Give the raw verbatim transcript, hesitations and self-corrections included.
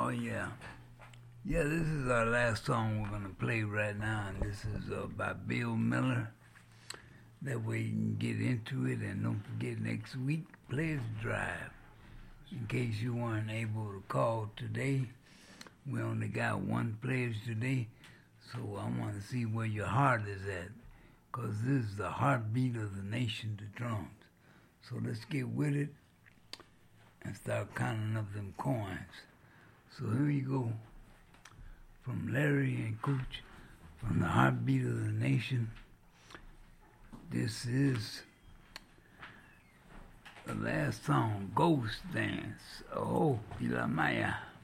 Oh, yeah. Yeah, this is our last song we're going to play right now, and this is uh, by Bill Miller. That way you can get into it, and don't forget next week, Pledge Drive. In case you weren't able to call today, we only got one pledge today, so I want to see where your heart is at, because this is the heartbeat of the nation, the drums. So let's get with it and start counting up them coins. So here you go. From Larry and Cooch, from the heartbeat of the nation. This is the last song, Ghost Dance. Oh, Pilamaya.